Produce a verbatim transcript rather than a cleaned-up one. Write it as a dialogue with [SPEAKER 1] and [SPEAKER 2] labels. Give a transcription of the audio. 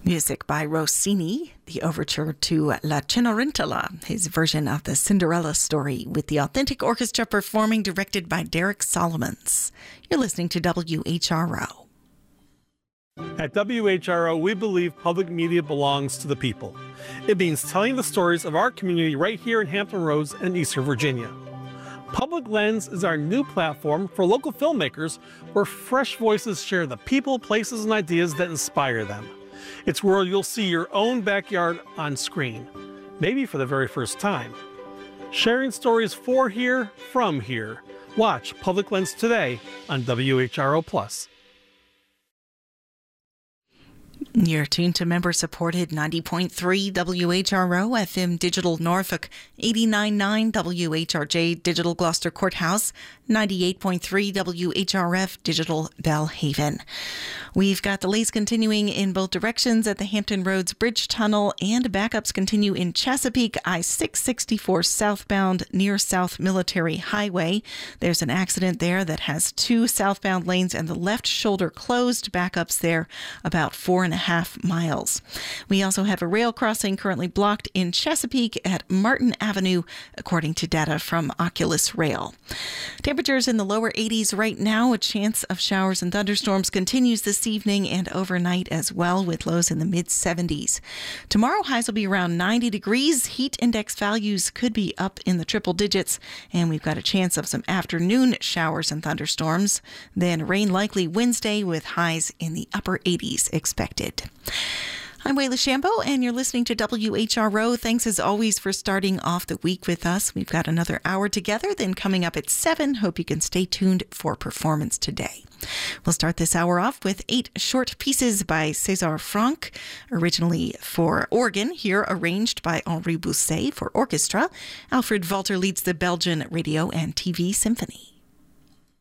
[SPEAKER 1] Music by Rossini, the overture to La Cenerentola, his version of the Cinderella story, with the authentic orchestra performing, directed by Derek Solomons. You're listening to W H R O.
[SPEAKER 2] At W H R O, we believe public media belongs to the people. It means telling the stories of our community right here in Hampton Roads and Eastern Virginia. Public Lens is our new platform for local filmmakers where fresh voices share the people, places, and ideas that inspire them. It's where you'll see your own backyard on screen, maybe for the very first time. Sharing stories for here, from here. Watch Public Lens today on W H R O Plus.
[SPEAKER 1] You're tuned to member-supported ninety point three W H R O F M Digital Norfolk, eighty-nine point nine W H R J Digital Gloucester Courthouse, ninety-eight point three W H R F Digital Bellhaven. We've got delays continuing in both directions at the Hampton Roads Bridge Tunnel, and backups continue in Chesapeake I six sixty-four southbound near South Military Highway. There's an accident there that has two southbound lanes and the left shoulder closed. Backups there about four and a half miles. We also have a rail crossing currently blocked in Chesapeake at Martin Avenue, according to data from Oculus Rail. Temperatures in the lower eighties right now. A chance of showers and thunderstorms continues this evening and overnight as well, with lows in the mid seventies. Tomorrow, highs will be around ninety degrees. Heat index values could be up in the triple digits, and we've got a chance of some afternoon showers and thunderstorms. Then rain likely Wednesday with highs in the upper eighties expected. I'm Wayla Shambo, and you're listening to W H R O. Thanks as always for starting off the week with us. We've got another hour together, then coming up at seven. Hope you can stay tuned for Performance Today. We'll start this hour off with eight short pieces by César Franck, originally for organ, here arranged by Henri Bousset for orchestra. Alfred Walter leads the Belgian Radio and T V Symphony.